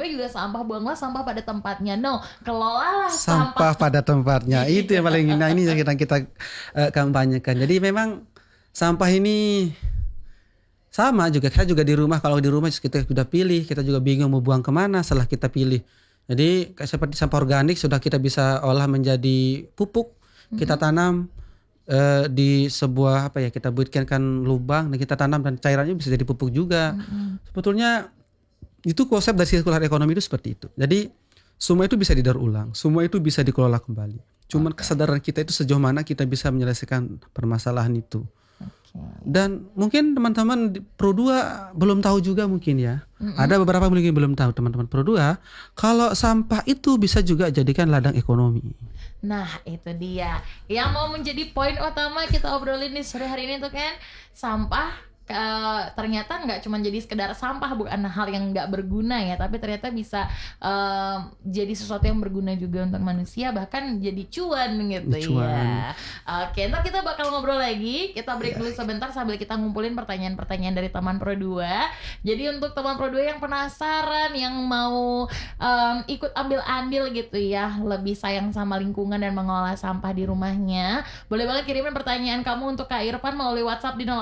Pro2 juga sampah, buanglah sampah pada tempatnya. No, kelolalah Sampah pada tempatnya. Itu yang paling, nah ini yang kita kampanyekan. Jadi memang sampah ini sama juga. Saya juga di rumah, kalau di rumah kita sudah pilih, kita juga bingung mau buang kemana setelah kita pilih. Jadi seperti sampah organik sudah kita bisa olah menjadi pupuk. Kita tanam di sebuah kita buatkan lubang dan kita tanam dan cairannya bisa jadi pupuk juga. Sebetulnya itu konsep dari sirkular ekonomi itu seperti itu. Jadi semua itu bisa didaur ulang, semua itu bisa dikelola kembali. Cuman kesadaran kita itu sejauh mana kita bisa menyelesaikan permasalahan itu. Dan mungkin teman-teman Pro2 belum tahu juga mungkin ya. Ada beberapa mungkin belum tahu teman-teman Pro2 kalau sampah itu bisa juga jadikan ladang ekonomi. Nah itu dia yang mau menjadi poin utama kita obrolin di sore hari ini tuh kan, sampah ternyata nggak cuma jadi sekedar sampah, bukan hal yang nggak berguna ya, tapi ternyata bisa jadi sesuatu yang berguna juga untuk manusia, bahkan jadi cuan gitu ya. Oke, ntar kita bakal ngobrol lagi, kita break dulu sebentar sambil kita ngumpulin pertanyaan-pertanyaan dari teman Pro2. Jadi untuk teman Pro2 yang penasaran, yang mau ikut ambil andil gitu ya, lebih sayang sama lingkungan dan mengolah sampah di rumahnya, boleh banget kirimin pertanyaan kamu untuk Kak Irfan melalui WhatsApp di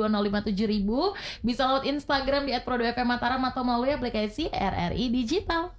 081902057000, bisa lewat Instagram di @pro2fmmataram atau melalui aplikasi RRI Digital.